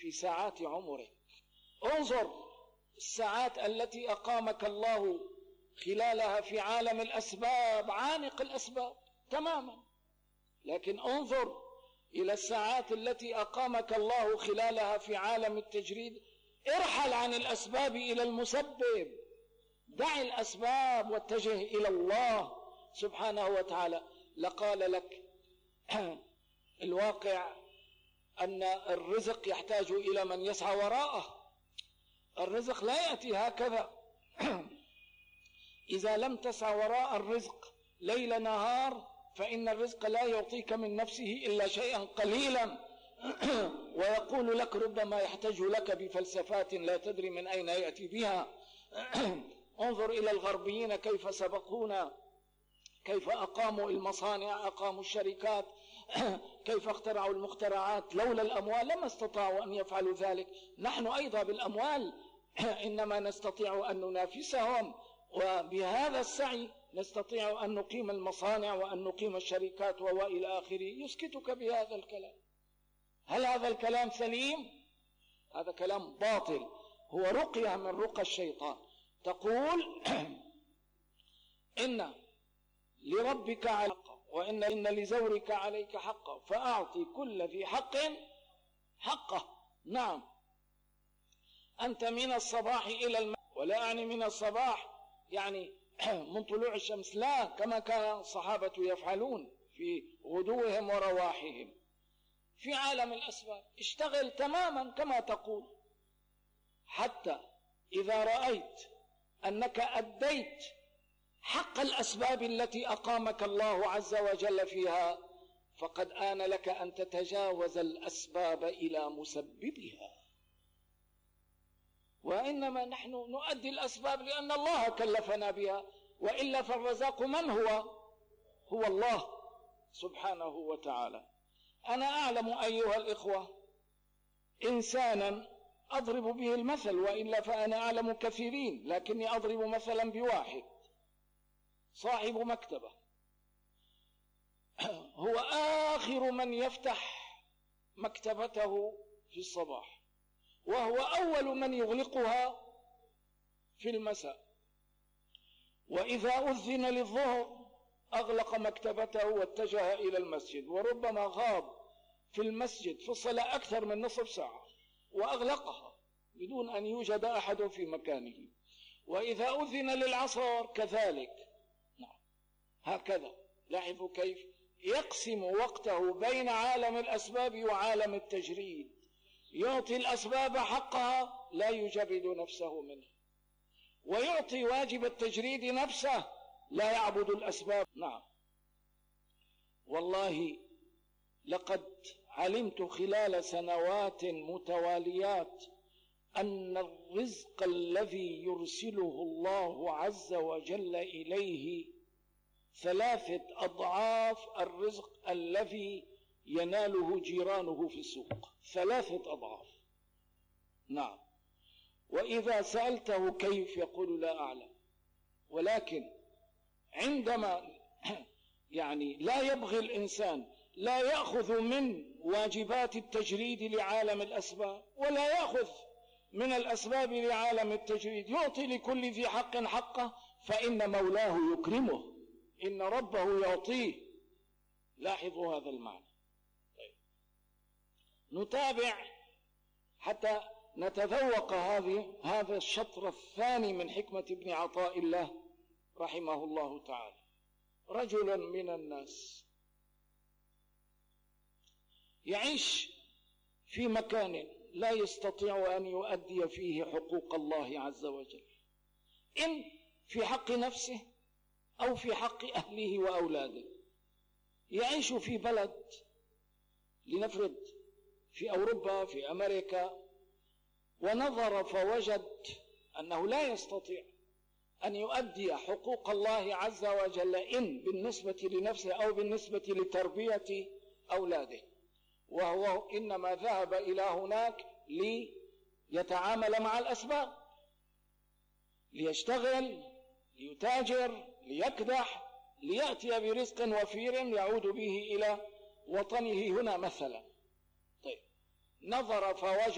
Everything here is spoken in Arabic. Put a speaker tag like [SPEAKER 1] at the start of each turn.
[SPEAKER 1] في ساعات عمرك. انظر الساعات التي أقامك الله خلالها في عالم الأسباب، عانق الأسباب تماما، لكن انظر إلى الساعات التي أقامك الله خلالها في عالم التجريد. ارحل عن الأسباب إلى المسبب، دع الأسباب واتجه إلى الله سبحانه وتعالى. لقال لك الواقع أن الرزق يحتاج إلى من يسعى وراءه، الرزق لا يأتي هكذا. إذا لم تسعى وراء الرزق ليل نهار فإن الرزق لا يعطيك من نفسه إلا شيئا قليلا، ويقول لك ربما يحتاج لك بفلسفات لا تدري من أين يأتي بها. انظر إلى الغربيين كيف سبقونا، كيف أقاموا المصانع، أقاموا الشركات، كيف اخترعوا المخترعات. لولا الأموال لما استطاعوا أن يفعلوا ذلك. نحن أيضا بالأموال إنما نستطيع أن ننافسهم، وبهذا السعي نستطيع أن نقيم المصانع وأن نقيم الشركات وإلى آخره. يسكتك بهذا الكلام. هل هذا الكلام سليم؟ هذا كلام باطل، هو رقية من رقى الشيطان. تقول إن لربك عليك حقا وإن لزورك عليك حقا فأعطي كل ذي حق حقه. نعم، أنت من الصباح إلى ولا يعني من الصباح يعني من طلوع الشمس، لا، كما كان الصحابة يفعلون في غدوهم ورواحهم. في عالم الأسباب اشتغل تماما كما تقول، حتى إذا رأيت أنك أديت حق الأسباب التي أقامك الله عز وجل فيها فقد آن لك أن تتجاوز الأسباب إلى مسببها. وإنما نحن نؤدي الأسباب لأن الله كلفنا بها، وإلا فالرزاق من هو الله سبحانه وتعالى. أنا أعلم أيها الإخوة إنسانا أضرب به المثل، وإلا فأنا أعلم كثيرين، لكني أضرب مثلا بواحد صاحب مكتبة، هو آخر من يفتح مكتبته في الصباح، وهو أول من يغلقها في المساء، وإذا أذن للظهر أغلق مكتبته واتجه إلى المسجد، وربما غاب في المسجد في الصلاة أكثر من نصف ساعة وأغلقها بدون أن يوجد أحد في مكانه. وإذا أذن للعصر كذلك. هكذا لاحظوا كيف يقسم وقته بين عالم الأسباب وعالم التجريد. يعطي الأسباب حقها لا يجرد نفسه منه، ويعطي واجب التجريد نفسه لا يعبد الأسباب. نعم، والله لقد علمت خلال سنوات متواليات أن الرزق الذي يرسله الله عز وجل إليه 3 أضعاف الرزق الذي يناله جيرانه في السوق، 3 أضعاف. نعم، وإذا سألته كيف يقول لا أعلم. ولكن عندما يعني لا يبغي الإنسان، لا يأخذ من واجبات التجريد لعالم الأسباب ولا يأخذ من الأسباب لعالم التجريد، يعطي لكل ذي حق حقه، فإن مولاه يكرمه، إن ربه يعطيه. لاحظوا هذا المعنى. طيب، نتابع حتى نتذوق هذا الشطر الثاني من حكمة ابن عطاء الله رحمه الله تعالى. رجل من الناس يعيش في مكان لا يستطيع أن يؤدي فيه حقوق الله عز وجل، إن في حق نفسه أو في حق أهله وأولاده. يعيش في بلد، لنفرض في أوروبا، في أمريكا، ونظر فوجد أنه لا يستطيع أن يؤدي حقوق الله عز وجل، إن بالنسبة لنفسه أو بالنسبة لتربية أولاده، وهو إنما ذهب إلى هناك ليتعامل مع الأسباب، ليشتغل، ليتاجر، ليكدح، ليأتي برزق وفير يعود به إلى وطنه هنا مثلا. طيب، نظر فوجد